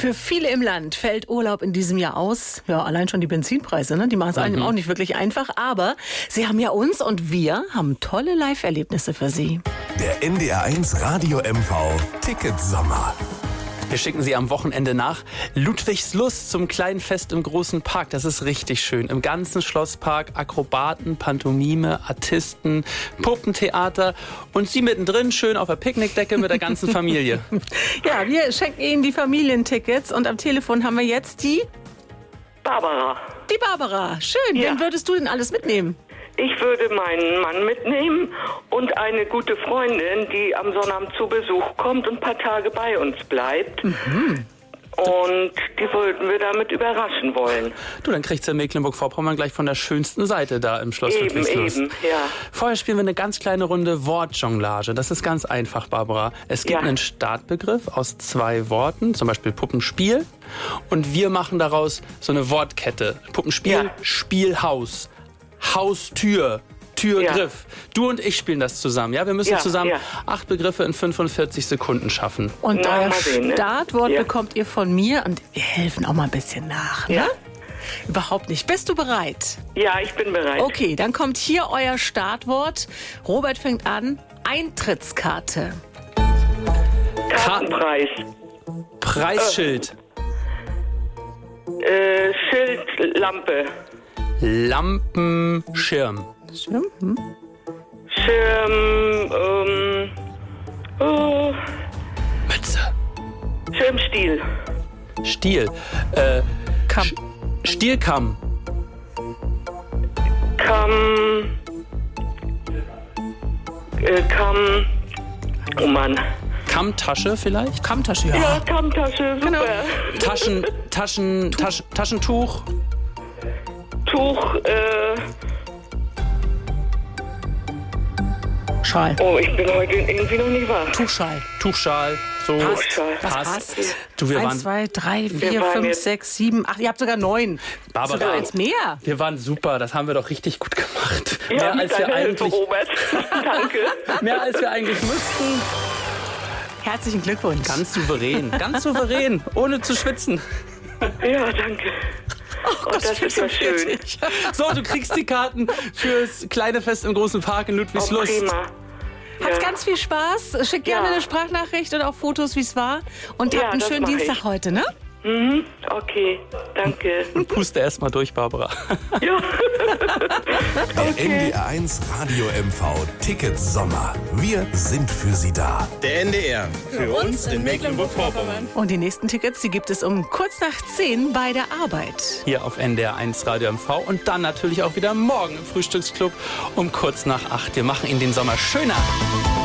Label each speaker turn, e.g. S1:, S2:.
S1: Für viele im Land fällt Urlaub in diesem Jahr aus. Ja, allein schon die Benzinpreise, ne? Die machen es einem auch nicht wirklich einfach. Aber Sie haben ja uns und wir haben tolle Live-Erlebnisse für Sie.
S2: Der NDR1 Radio MV Ticketsommer.
S3: Wir schicken Sie am Wochenende nach Ludwigslust zum kleinen Fest im großen Park. Das ist richtig schön. Im ganzen Schlosspark Akrobaten, Pantomime, Artisten, Puppentheater und Sie mittendrin schön auf der Picknickdecke mit der ganzen Familie.
S1: Ja, wir schenken Ihnen die Familientickets und am Telefon haben wir jetzt die
S4: Barbara.
S1: Die Barbara. Schön.
S4: Ja.
S1: Wen würdest du denn alles mitnehmen?
S4: Ich würde meinen Mann mitnehmen und eine gute Freundin, die am Sonnabend zu Besuch kommt und ein paar Tage bei uns bleibt. Mhm. Und die wollten wir damit überraschen wollen.
S3: Du, dann kriegst du in Mecklenburg-Vorpommern gleich von der schönsten Seite da im Schloss Ludwigslust.
S4: Eben, ja.
S3: Vorher spielen wir eine ganz kleine Runde Wortjonglage. Das ist ganz einfach, Barbara. Es gibt einen Startbegriff aus 2 Worten, zum Beispiel Puppenspiel. Und wir machen daraus so eine Wortkette. Puppenspiel, Spielhaus, Haustür, Türgriff. Du und ich spielen das zusammen. Ja, wir müssen zusammen 8 Begriffe in 45 Sekunden schaffen.
S1: Und euer Startwort bekommt ihr von mir und wir helfen auch mal ein bisschen nach. Ne?
S4: Ja.
S1: Überhaupt nicht. Bist du bereit?
S4: Ja, ich bin bereit.
S1: Okay, dann kommt hier euer Startwort. Robert fängt an. Eintrittskarte.
S4: Kartenpreis.
S3: Preisschild.
S4: Schildlampe.
S3: Lampenschirm.
S1: Schirm?
S3: Mütze.
S4: Schirmstiel.
S3: Stiel.
S1: Kamm.
S3: Stielkamm.
S4: Oh Mann.
S3: Kammtasche vielleicht?
S1: Kammtasche, ja.
S4: Ja, Kammtasche, super.
S3: Genau. Taschentuch.
S4: Tuch,
S1: Schal.
S4: Oh, ich bin heute irgendwie noch nicht wach.
S3: Tuchschal. So.
S1: Passt.
S3: Du, wir
S1: 1,
S3: waren
S1: 2, 3, 4,
S4: waren
S1: 5,
S4: jetzt
S1: 6, 7, 8. Ihr habt sogar 9.
S3: Barbara.
S1: Sogar eins mehr.
S3: Wir waren super, das haben wir doch richtig gut gemacht.
S4: Ja, mit deiner Hilfe, Robert. Danke.
S3: Mehr als wir eigentlich müssten.
S1: Herzlichen Glückwunsch.
S3: Ganz souverän, ohne zu schwitzen.
S4: Ja, danke.
S1: Oh Gott,
S4: das ist ja schön.
S3: So, du kriegst die Karten fürs kleine Fest im großen Park in Ludwigslust.
S4: Oh, prima.
S1: Hat ganz viel Spaß. Schickt gerne eine Sprachnachricht oder auch Fotos, wie es war. Und habt einen
S4: das
S1: schönen
S4: mach
S1: Dienstag
S4: ich.
S1: heute, ne?
S4: Mhm, okay, danke.
S3: Puste erst mal durch, Barbara.
S4: Ja.
S2: Der NDR1 Radio MV Ticketsommer. Wir sind für Sie da.
S5: Der NDR. Für uns in Mecklenburg-Vorpommern.
S1: Und die nächsten Tickets, die gibt es um kurz nach 10 bei der Arbeit.
S3: Hier auf NDR1 Radio MV und dann natürlich auch wieder morgen im Frühstücksclub um kurz nach 8. Wir machen Ihnen den Sommer schöner.